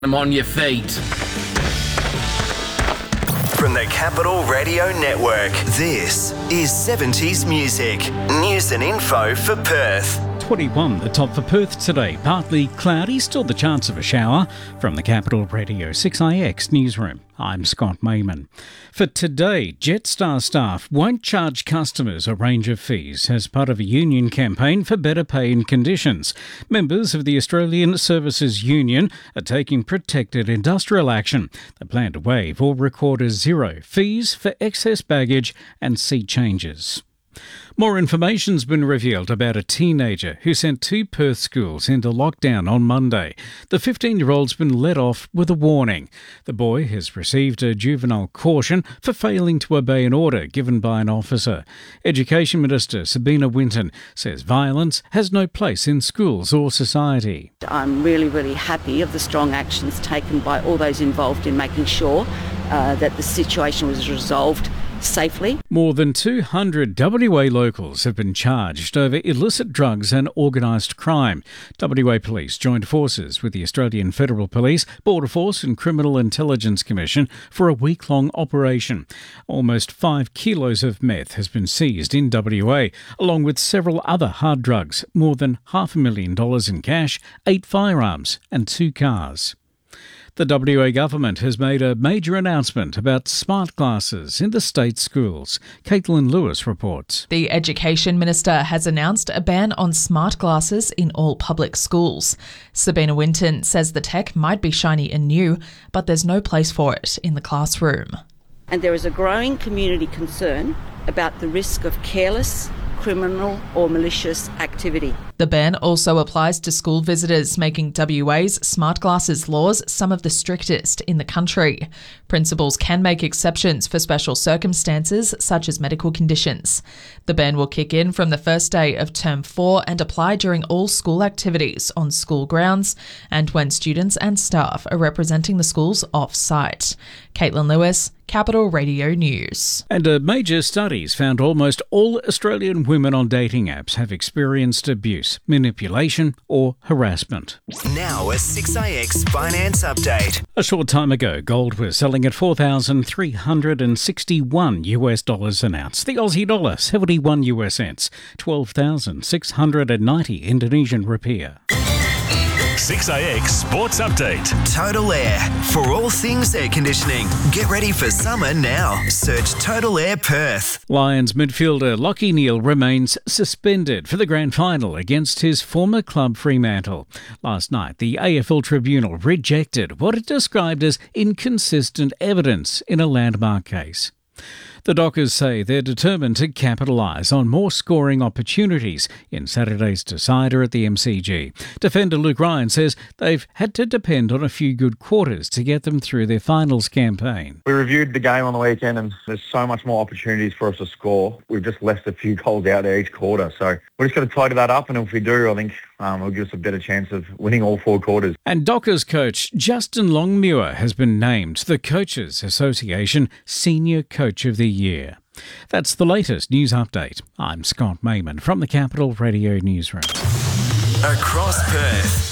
I'm on your feet. From the Capital Radio Network, this is 70s Music. News and info for Perth. 21, the top for Perth today. Partly cloudy, still the chance of a shower. From the Capital Radio 6IX newsroom, I'm Scott Mayman. For today, Jetstar staff won't charge customers a range of fees as part of a union campaign for better pay and conditions. Members of the Australian Services Union are taking protected industrial action. They plan to waive or record as zero fees for excess baggage and seat changes. More information's been revealed about a teenager who sent 2 Perth schools into lockdown on Monday. The 15-year-old's been let off with a warning. The boy has received a juvenile caution for failing to obey an order given by an officer. Education Minister Sabina Winton says violence has no place in schools or society. I'm really happy of the strong actions taken by all those involved in making sure that the situation was resolved safely. More than 200 WA locals have been charged over illicit drugs and organised crime. WA Police joined forces with the Australian Federal Police, Border Force and Criminal Intelligence Commission for a week-long operation. Almost 5 kilos of meth has been seized in WA, along with several other hard drugs, more than $500,000 in cash, 8 firearms and 2 cars. The WA government has made a major announcement about smart glasses in the state schools. Caitlin Lewis reports. The Education Minister has announced a ban on smart glasses in all public schools. Sabina Winton says the tech might be shiny and new, but there's no place for it in the classroom. And there is a growing community concern about the risk of careless, criminal or malicious activity. The ban also applies to school visitors, making WA's smart glasses laws some of the strictest in the country. Principals can make exceptions for special circumstances, such as medical conditions. The ban will kick in from the first day of Term 4 and apply during all school activities on school grounds and when students and staff are representing the schools off-site. Caitlin Lewis, Capital Radio News. And a major study's found almost all Australian women on dating apps have experienced abuse, manipulation or harassment. Now a 6IX finance update. A short time ago, gold was selling at $4,361 an ounce. The Aussie dollar, 71 US cents, 12,690 Indonesian rupiah. 6IX Sports Update. Total Air. For all things air conditioning. Get ready for summer now. Search Total Air Perth. Lions midfielder Lachie Neale remains suspended for the grand final against his former club Fremantle. Last night, the AFL Tribunal rejected what it described as inconsistent evidence in a landmark case. The Dockers say they're determined to capitalise on more scoring opportunities in Saturday's decider at the MCG. Defender Luke Ryan says they've had to depend on a few good quarters to get them through their finals campaign. We reviewed the game on the weekend and there's so much more opportunities for us to score. We've just left a few goals out there each quarter. So we're just going to tidy that up, and if we do, I think it'll give us a better chance of winning all 4 quarters. And Dockers coach Justin Longmuir has been named the Coaches Association Senior Coach of the Year. That's the latest news update. I'm Scott Mayman from the Capital Radio Newsroom. Across Perth.